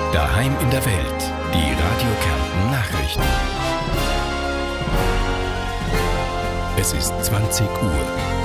Daheim in der Welt. Die Radio Kärnten Nachrichten. Es ist 20 Uhr.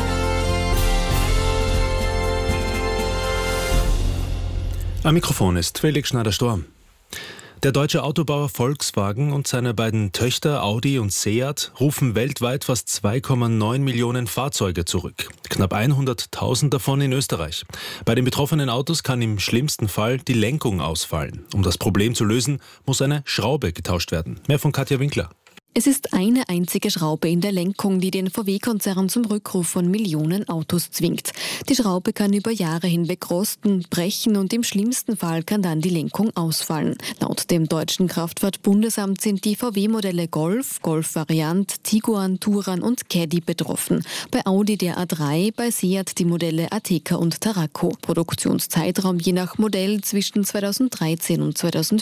Am Mikrofon ist Felix Schneider-Storm. Der deutsche Autobauer Volkswagen und seine beiden Töchter Audi und Seat rufen weltweit fast 2,9 Millionen Fahrzeuge zurück. Knapp 100.000 davon in Österreich. Bei den betroffenen Autos kann im schlimmsten Fall die Lenkung ausfallen. Um das Problem zu lösen, muss eine Schraube getauscht werden. Mehr von Katja Winkler. Es ist eine einzige Schraube in der Lenkung, die den VW-Konzern zum Rückruf von Millionen Autos zwingt. Die Schraube kann über Jahre hinweg rosten, brechen und im schlimmsten Fall kann dann die Lenkung ausfallen. Laut dem deutschen Kraftfahrtbundesamt sind die VW-Modelle Golf, Golf-Variant, Tiguan, Touran und Caddy betroffen. Bei Audi der A3, bei Seat die Modelle Ateca und Tarraco. Produktionszeitraum je nach Modell zwischen 2013 und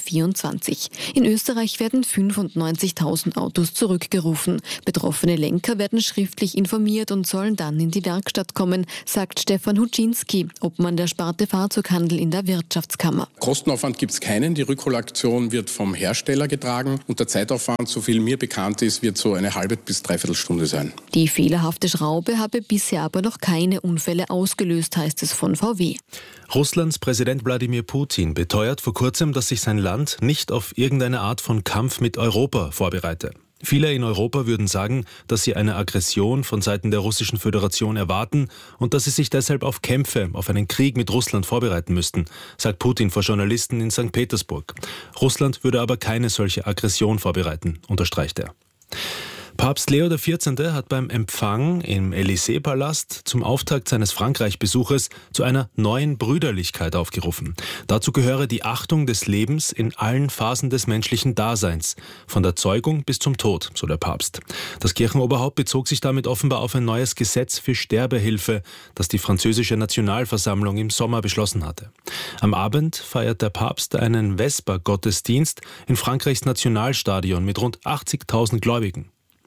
2024. In Österreich werden 95.000 Autos zurückgerufen. Betroffene Lenker werden schriftlich informiert und sollen dann in die Werkstatt kommen, sagt Stefan Huczynski, Obmann der Sparte Fahrzeughandel in der Wirtschaftskammer. Kostenaufwand gibt es keinen. Die Rückholaktion wird vom Hersteller getragen und der Zeitaufwand, so viel mir bekannt ist, wird so eine halbe bis dreiviertel Stunde sein. Die fehlerhafte Schraube habe bisher aber noch keine Unfälle ausgelöst, heißt es von VW. Russlands Präsident Wladimir Putin beteuert vor kurzem, dass sich sein Land nicht auf irgendeine Art von Kampf mit Europa vorbereite. Viele in Europa würden sagen, dass sie eine Aggression von Seiten der Russischen Föderation erwarten und dass sie sich deshalb auf Kämpfe, auf einen Krieg mit Russland vorbereiten müssten, sagt Putin vor Journalisten in St. Petersburg. Russland würde aber keine solche Aggression vorbereiten, unterstreicht er. Papst Leo XIV. Hat beim Empfang im Élysée-Palast zum Auftakt seines Frankreich-Besuches zu einer neuen Brüderlichkeit aufgerufen. Dazu gehöre die Achtung des Lebens in allen Phasen des menschlichen Daseins, von der Zeugung bis zum Tod, so der Papst. Das Kirchenoberhaupt bezog sich damit offenbar auf ein neues Gesetz für Sterbehilfe, das die französische Nationalversammlung im Sommer beschlossen hatte. Am Abend feiert der Papst einen Vesper-Gottesdienst in Frankreichs Nationalstadion mit rund 80.000 Gläubigen.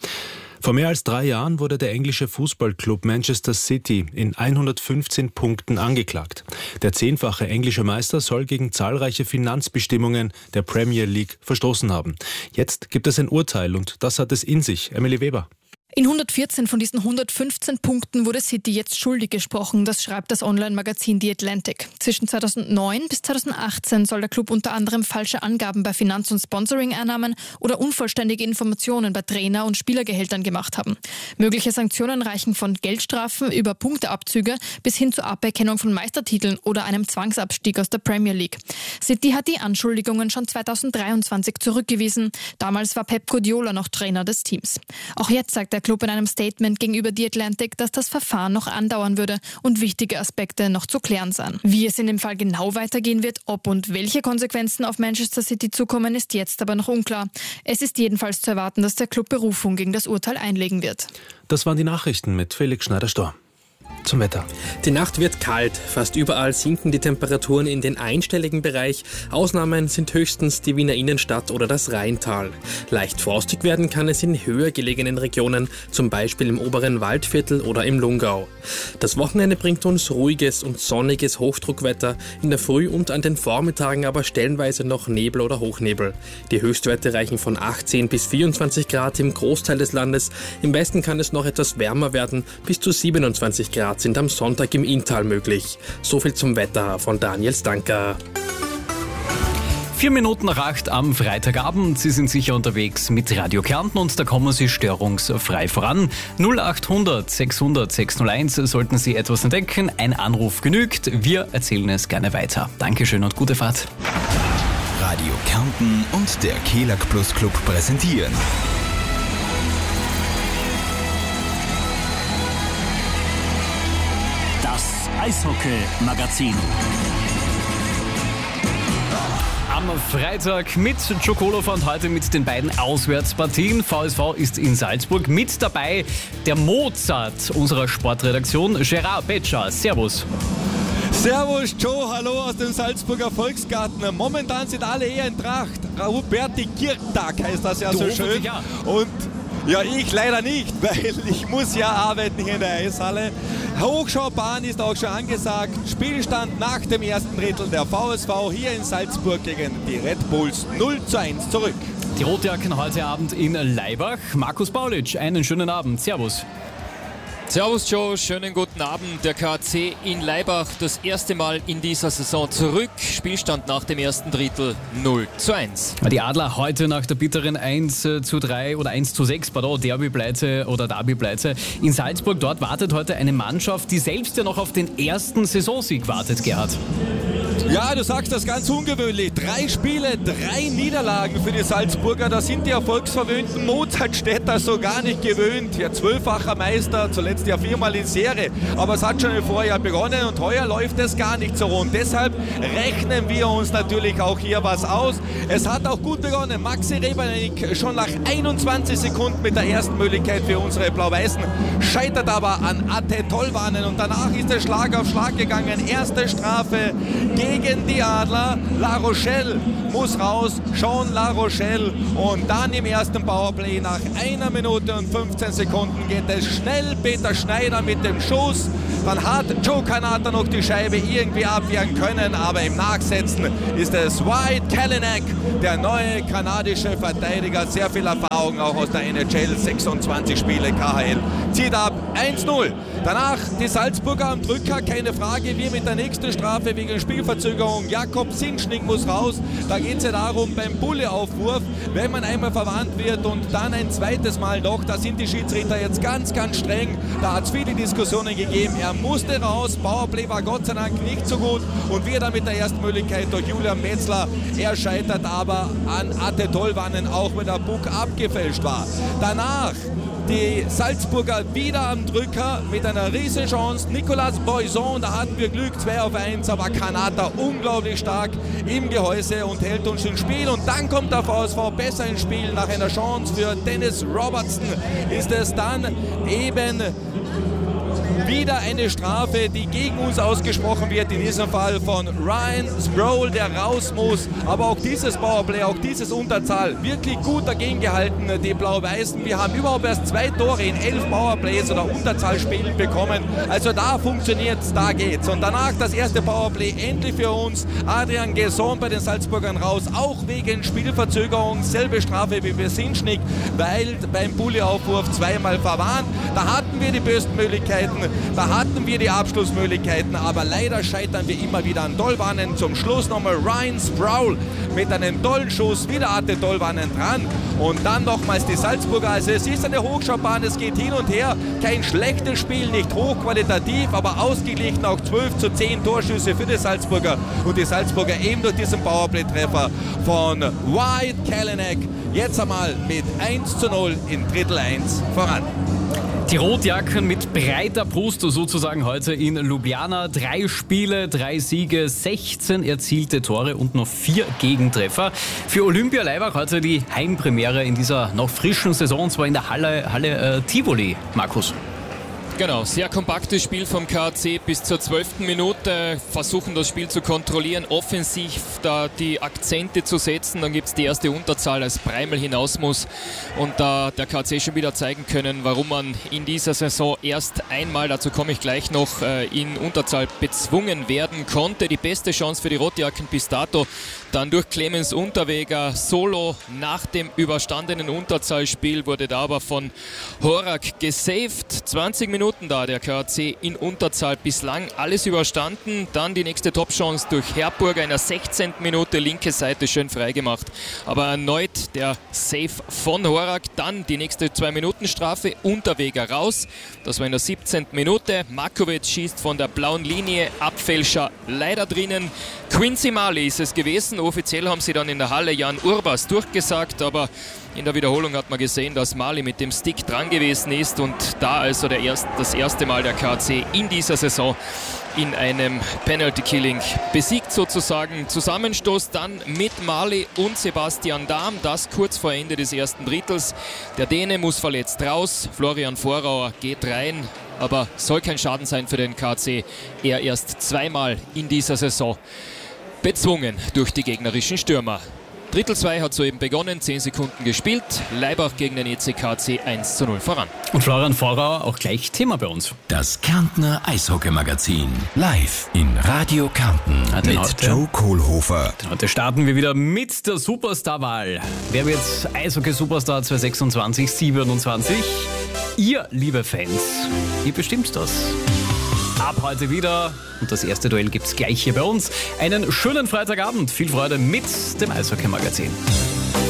Vor mehr als 3 Jahren wurde der englische Fußballclub Manchester City in 115 Punkten angeklagt. Der 10-fache englische Meister soll gegen zahlreiche Finanzbestimmungen der Premier League verstoßen haben. Jetzt gibt es ein Urteil und das hat es in sich. Emily Weber. In 114 von diesen 115 Punkten wurde City jetzt schuldig gesprochen, das schreibt das Online-Magazin The Atlantic. Zwischen 2009 bis 2018 soll der Club unter anderem falsche Angaben bei Finanz- und Sponsoring-Einnahmen oder unvollständige Informationen bei Trainer- und Spielergehältern gemacht haben. Mögliche Sanktionen reichen von Geldstrafen über Punkteabzüge bis hin zur Aberkennung von Meistertiteln oder einem Zwangsabstieg aus der Premier League. City hat die Anschuldigungen schon 2023 zurückgewiesen. Damals war Pep Guardiola noch Trainer des Teams. Auch jetzt sagt der Club in einem Statement gegenüber The Atlantic, dass das Verfahren noch andauern würde und wichtige Aspekte noch zu klären seien. Wie es in dem Fall genau weitergehen wird, ob und welche Konsequenzen auf Manchester City zukommen, ist jetzt aber noch unklar. Es ist jedenfalls zu erwarten, dass der Club Berufung gegen das Urteil einlegen wird. Das waren die Nachrichten mit Felix Schneider-Storm. Zum Wetter. Die Nacht wird kalt. Fast überall sinken die Temperaturen in den einstelligen Bereich. Ausnahmen sind höchstens die Wiener Innenstadt oder das Rheintal. Leicht frostig werden kann es in höher gelegenen Regionen, zum Beispiel im oberen Waldviertel oder im Lungau. Das Wochenende bringt uns ruhiges und sonniges Hochdruckwetter, in der Früh und an den Vormittagen aber stellenweise noch Nebel oder Hochnebel. Die Höchstwerte reichen von 18 bis 24 Grad im Großteil des Landes. Im Westen kann es noch etwas wärmer werden, bis zu 27 Grad sind am Sonntag im Inntal möglich. So viel zum Wetter von Daniel Stanker. 4 Minuten nach 8 am Freitagabend. Sie sind sicher unterwegs mit Radio Kärnten und da kommen Sie störungsfrei voran. 0800 600 601 sollten Sie etwas entdecken. Ein Anruf genügt. Wir erzählen es gerne weiter. Dankeschön und gute Fahrt. Radio Kärnten und der Kelag Plus Club präsentieren. Das Eishockey-Magazin. Am Freitag mit Chokolov und heute mit den beiden Auswärtspartien. VSV ist in Salzburg. Mit dabei der Mozart unserer Sportredaktion, Gerard Betscher. Servus. Servus Joe, hallo aus dem Salzburger Volksgarten. Momentan sind alle eher in Tracht. Huberti Kirchtag heißt das ja so schön. Ja. Und Ja, ich leider nicht, weil ich muss ja arbeiten hier in der Eishalle. Hochschaubahn ist auch schon angesagt. Spielstand nach dem ersten Drittel der VSV hier in Salzburg gegen die Red Bulls 0:1 zurück. Die Rotjacken heute Abend in Laibach. Markus Baulic, einen schönen Abend. Servus. Servus Joe, schönen guten Abend. Der KAC in Laibach, das erste Mal in dieser Saison zurück. Spielstand nach dem ersten Drittel 0:1. Die Adler heute nach der bitteren 1:3 oder 1:6, Derby-Pleite oder Derby-Pleite in Salzburg. Dort wartet heute eine Mannschaft, die selbst ja noch auf den ersten Saisonsieg wartet, Gerhard. Ja, du sagst das ganz ungewöhnlich. 3 Spiele, 3 Niederlagen für die Salzburger. Da sind die erfolgsverwöhnten Mozartstädter so gar nicht gewöhnt. Ja, 12-facher Meister, zuletzt ja 4-mal in Serie. Aber es hat schon im Vorjahr begonnen und heuer läuft es gar nicht so rund. Deshalb rechnen wir uns natürlich auch hier was aus. Es hat auch gut begonnen. Maxi Rebanek schon nach 21 Sekunden mit der ersten Möglichkeit für unsere Blau-Weißen. Scheitert aber an Ate Tolvanen und danach ist es Schlag auf Schlag gegangen. Erste Strafe gegen die Adler. La Rochelle muss raus, schon La Rochelle. Und dann im ersten Powerplay nach 1 Minute und 15 Sekunden geht es schnell. Peter Schneider mit dem Schuss. Dann hat Joe Kanata noch die Scheibe irgendwie abwehren können, aber im Nachsetzen ist es Wyatt Kalynuk, der neue kanadische Verteidiger. Sehr viel Erfahrung auch aus der NHL, 26 Spiele KHL. Zieht ab 1:0. Danach die Salzburger am Drücker, keine Frage. Wir mit der nächsten Strafe wegen Spielverzögerung. Jakob Sinschning muss raus. Da geht es ja darum, beim Bulleaufwurf, wenn man einmal verwandt wird und dann ein zweites Mal noch, da sind die Schiedsrichter jetzt ganz, ganz streng. Da hat es viele Diskussionen gegeben. Er musste raus. Powerplay war Gott sei Dank nicht so gut. Und wir dann mit der ersten Möglichkeit durch Julian Metzler. Er scheitert aber an Ate Tolvanen, auch wenn der Puck abgefälscht war. Danach die Salzburger wieder am Drücker mit einer riesen Chance. Nicolas Boison, da hatten wir Glück, 2:1, aber Kanata unglaublich stark im Gehäuse und hält uns ins Spiel. Und dann kommt der VSV besser ins Spiel. Nach einer Chance für Dennis Robertson ist es dann eben wieder eine Strafe, die gegen uns ausgesprochen wird, in diesem Fall von Ryan Sproul, der raus muss. Aber auch dieses Powerplay, auch dieses Unterzahl, wirklich gut dagegen gehalten, die Blau-Weißen. Wir haben überhaupt erst 2 Tore in 11 Powerplays oder Unterzahlspielen bekommen. Also da funktioniert's, da geht's. Und danach das erste Powerplay endlich für uns. Adrian Gesson bei den Salzburgern raus, auch wegen Spielverzögerung. Selbe Strafe wie für Sinschnig, weil beim Bulleaufwurf 2-mal verwarnt. Da hatten wir die besten Möglichkeiten. Da hatten wir die Abschlussmöglichkeiten, aber leider scheitern wir immer wieder an Tolvanen. Zum Schluss nochmal Ryan Sproul mit einem tollen Schuss, wieder hatte Tolvanen dran und dann nochmals die Salzburger. Also es ist eine Hochschaubahn, es geht hin und her, kein schlechtes Spiel, nicht hochqualitativ, aber ausgeglichen, auch 12:10 Torschüsse für die Salzburger und die Salzburger eben durch diesen Powerplay-Treffer von Wyatt Kalynuk jetzt einmal mit 1:0 in Drittel 1 voran. Die Rotjacken mit breiter Brust sozusagen heute in Ljubljana. 3 Spiele, 3 Siege, 16 erzielte Tore und noch 4 Gegentreffer. Für Olympia Laibach heute die Heimpremiere in dieser noch frischen Saison, und zwar in der Halle Tivoli. Markus. Genau, sehr kompaktes Spiel vom KAC bis zur 12. Minute. Versuchen das Spiel zu kontrollieren, offensiv da die Akzente zu setzen. Dann gibt es die erste Unterzahl, als Breimel hinaus muss. Und da der KAC schon wieder zeigen können, warum man in dieser Saison erst einmal, dazu komme ich gleich noch, in Unterzahl bezwungen werden konnte. Die beste Chance für die Rotjacken bis dato. Dann durch Clemens Unterweger solo nach dem überstandenen Unterzahlspiel wurde da aber von Horak gesaved. 20 Minuten da, der KAC in Unterzahl bislang alles überstanden. Dann die nächste Topchance durch Herburger in der 16. Minute, linke Seite schön freigemacht. Aber erneut der Save von Horak. Dann die nächste 2-Minuten-Strafe, Unterweger raus. Das war in der 17. Minute. Markovic schießt von der blauen Linie, Abfälscher leider drinnen. Quincy Marley ist es gewesen. Offiziell haben sie dann in der Halle Jan Urbas durchgesagt, aber in der Wiederholung hat man gesehen, dass Marley mit dem Stick dran gewesen ist und da also das erste Mal der KAC in dieser Saison in einem Penalty-Killing besiegt sozusagen. Zusammenstoß dann mit Marley und Sebastian Dahm, das kurz vor Ende des ersten Drittels. Der Däne muss verletzt raus, Florian Vorauer geht rein, aber soll kein Schaden sein für den KAC. Er erst 2-mal in dieser Saison bezwungen durch die gegnerischen Stürmer. Drittel 2 hat soeben begonnen, 10 Sekunden gespielt. Leibach gegen den ECKC 1:0 voran. Und Florian Vorauer auch gleich Thema bei uns. Das Kärntner Eishockey-Magazin. Live in Radio Kärnten mit Joe Kohlhofer. Heute starten wir wieder mit der Superstar-Wahl. Wer wird Eishockey-Superstar 2026, 27? Ihr, liebe Fans, ihr bestimmt das. Ab heute wieder. Und das erste Duell gibt's gleich hier bei uns. Einen schönen Freitagabend. Viel Freude mit dem Eishockey-Magazin.